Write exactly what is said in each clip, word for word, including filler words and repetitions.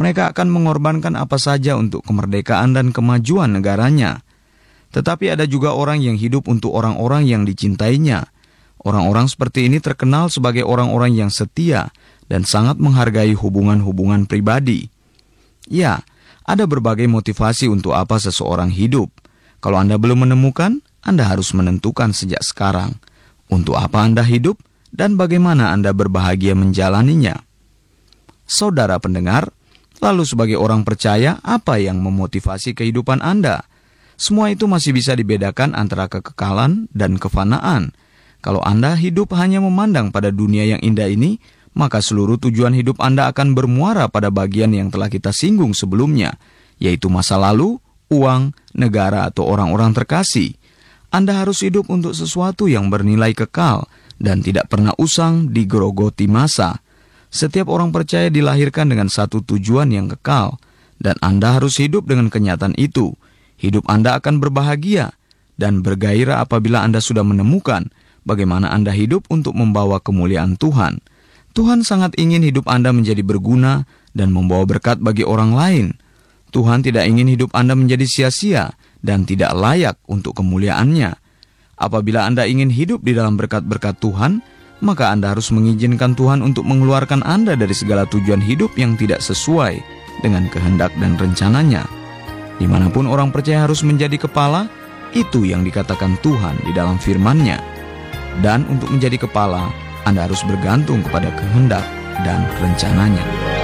Mereka akan mengorbankan apa saja untuk kemerdekaan dan kemajuan negaranya. Tetapi ada juga orang yang hidup untuk orang-orang yang dicintainya. Orang-orang seperti ini terkenal sebagai orang-orang yang setia dan sangat menghargai hubungan-hubungan pribadi. Ya, ada berbagai motivasi untuk apa seseorang hidup. Kalau Anda belum menemukan, Anda harus menentukan sejak sekarang. Untuk apa Anda hidup dan bagaimana Anda berbahagia menjalaninya. Saudara pendengar, lalu sebagai orang percaya, apa yang memotivasi kehidupan Anda? Semua itu masih bisa dibedakan antara kekekalan dan kefanaan. Kalau Anda hidup hanya memandang pada dunia yang indah ini, maka seluruh tujuan hidup Anda akan bermuara pada bagian yang telah kita singgung sebelumnya, yaitu masa lalu, uang, negara, atau orang-orang terkasih. Anda harus hidup untuk sesuatu yang bernilai kekal dan tidak pernah usang digerogoti masa. Setiap orang percaya dilahirkan dengan satu tujuan yang kekal, dan Anda harus hidup dengan kenyataan itu. Hidup Anda akan berbahagia dan bergairah apabila Anda sudah menemukan bagaimana Anda hidup untuk membawa kemuliaan Tuhan. Tuhan sangat ingin hidup Anda menjadi berguna dan membawa berkat bagi orang lain. Tuhan tidak ingin hidup Anda menjadi sia-sia dan tidak layak untuk kemuliaannya. Apabila Anda ingin hidup di dalam berkat-berkat Tuhan, maka Anda harus mengizinkan Tuhan untuk mengeluarkan Anda dari segala tujuan hidup yang tidak sesuai dengan kehendak dan rencananya. Dimanapun orang percaya harus menjadi kepala, itu yang dikatakan Tuhan di dalam firman-Nya. Dan untuk menjadi kepala, Anda harus bergantung kepada kehendak dan rencananya.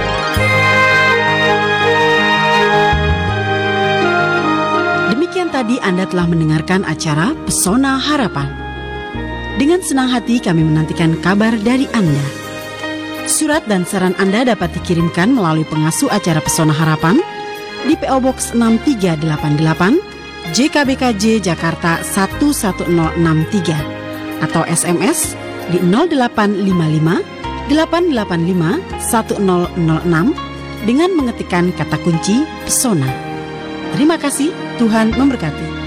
Demikian tadi Anda telah mendengarkan acara Pesona Harapan. Dengan senang hati kami menantikan kabar dari Anda. Surat dan saran Anda dapat dikirimkan melalui pengasuh acara Pesona Harapan di P O Box enam tiga delapan delapan J K B K J Jakarta satu satu nol enam tiga atau S M S di nol delapan lima lima delapan delapan lima satu nol nol enam dengan mengetikkan kata kunci Pesona. Terima kasih, Tuhan memberkati.